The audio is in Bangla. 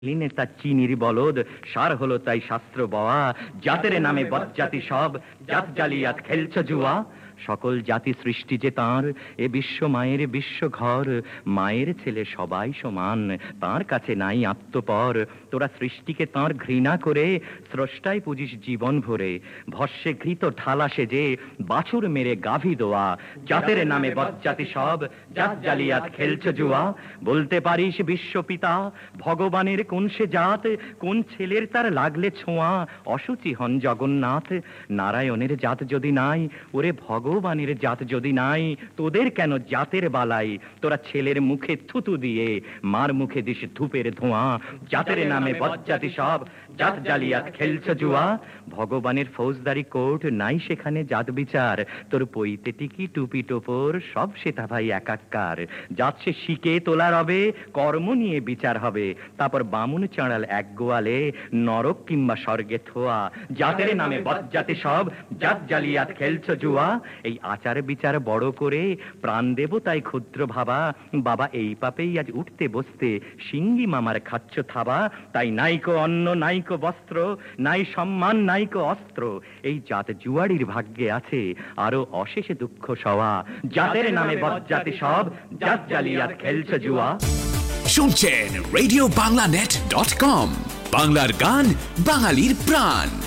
লিনে তা চিনির বলদ, সার হলো তাই শাস্ত্র বওয়া, জাতের নামে বজ্জাতি সব, জাত জালিয়াত খেলছ জুয়া। সকল জাতি সৃষ্টি যে তাঁর, এ বিশ্ব মায়ের বিশ্ব ঘর, মায়ের ছেলে সবাই সমান, তাঁর কাছে নাই আত্মপর। তোরা সৃষ্টিকে তাঁর ঘৃণা করে, স্রষ্টায় পুজিস জীবন ভরে, ভস্যে ঘৃত ঢালা সেজে, বাছুর মেরে গাভী দোয়া, জাতের নামে বজ্জাতি সব, জাত জালিয়াত খেলছ জুয়া। বলতে পারিস বিশ্বপিতা, ভগবানের কোন সে জাত, কোন ছেলের তার লাগলে ছোঁয়া, অসুচি হন জগন্নাথ। নারায়ণের জাত যদি নাই, ওরে ভগবানের জাত যদি নাই, তোদের কেন জাতের বালাই? তোরা ছেলের মুখে থুতু দিয়ে, মার মুখে দিস ধূপের ধোঁয়া, জাতের নামে বজ্জাতি সব, জাত জালিয়াত খেলছ জুয়া। ভগবানের ফৌজদারি কোর্ট নাই সেখানে জাত বিচার, তোর পইতে টিকি টুপি টোপর সব সেটা ভাই একাকার। জাত সে শিকে তোলা রবে, কর্ম নিয়ে বিচার হবে, তারপর বামুন চাঁড়াল এক গোয়ালে, নরক কিংবা স্বর্গে থোয়া, জাতের নামে বজ্জাতি সব, জাত জালিয়াত খেলছ জুয়া। এই আচার বিচার বড় করে প্রাণ দেব তাই ক্ষুদ্র ভাবা, বাবা এই পাপেই আজ উঠতে বসতে সিঙ্গি মামার খাচ্ছ থাবা। তাই নাইকো অন্ন নাইকো বস্ত্র, নাই সম্মান নাইকো অস্ত্র, এই জাত জুয়াড়ির ভাগ্যে আছে আরো অশেষ দুঃখ সওয়া, জাতের নামে বজ্জাতি সব, জাত জালিয়াত খেলছ জুয়া। শুনছেন রেডিও বাংলা নেট.কম, বাংলার গান, বাঙালির প্রাণ।